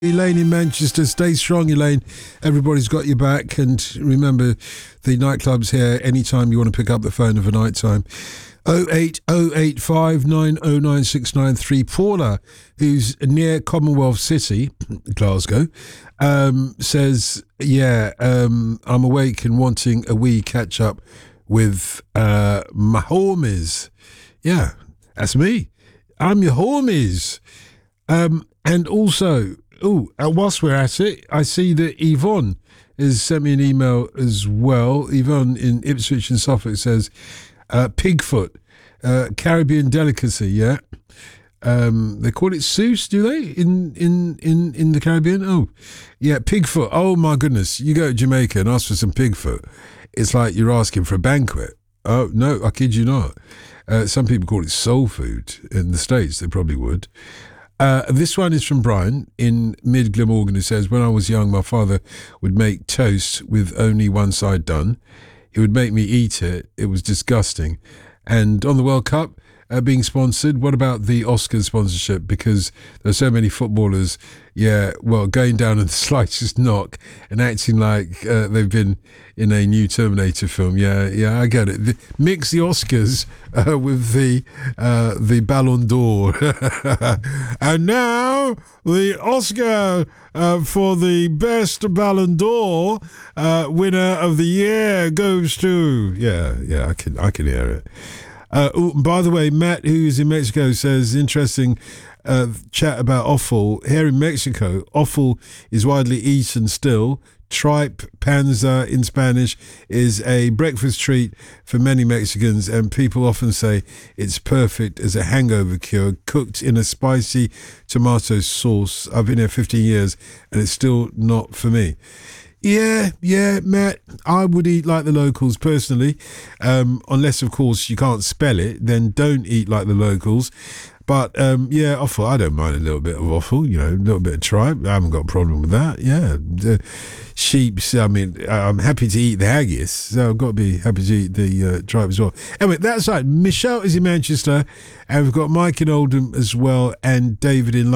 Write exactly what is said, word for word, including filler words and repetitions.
Elaine in Manchester, stay strong, Elaine. Everybody's got your back, and remember, the nightclub's here anytime you want to pick up the phone of a night time. oh eight oh eight five nine oh nine six nine three. Paula, who's near Commonwealth City, Glasgow, um, says, yeah, um, I'm awake and wanting a wee catch up with uh, my homies. Yeah, that's me. I'm your homies. Um, and also, oh, whilst we're at it, I see that Yvonne has sent me an email as well. Yvonne in Ipswich and Suffolk says, uh, pigfoot, uh, Caribbean delicacy, yeah. Um, they call it Seuss, do they, in, in, in, in the Caribbean? Oh, yeah, pigfoot. Oh, my goodness. You go to Jamaica and ask for some pigfoot. It's like you're asking for a banquet. Oh, no, I kid you not. Uh, some people call it soul food. In the States, they probably would. Uh, this one is from Brian in Mid Glamorgan, who says, when I was young, my father would make toast with only one side done. He would make me eat it. It was disgusting. And on the World Cup uh, being sponsored, what about the Oscars sponsorship? Because there are so many footballers, yeah, well, going down in the slightest knock and acting like uh, they've been in a new Terminator film. Yeah, yeah, I get it. The, mix the Oscars uh, with the uh, the Ballon d'Or. And now the Oscar uh, for the best Ballon d'Or uh, winner of the year goes to... Yeah, yeah, I can, I can hear it. Uh, oh, by the way, Matt, who's in Mexico, says, interesting uh, chat about offal. Here in Mexico, offal is widely eaten still. Tripe, panza in Spanish, is a breakfast treat for many Mexicans, and people often say it's perfect as a hangover cure, cooked in a spicy tomato sauce. I've been here fifteen years, and it's still not for me. Yeah, yeah, Matt, I would eat like the locals personally, um, unless, of course, you can't spell it, then don't eat like the locals. But, um, yeah, offal, I don't mind a little bit of offal, you know, a little bit of tripe. I haven't got a problem with that, yeah. The sheep's, I mean, I'm happy to eat the haggis, so I've got to be happy to eat the uh, tripe as well. Anyway, that's right. Michelle is in Manchester, and we've got Mike in Oldham as well, and David in London.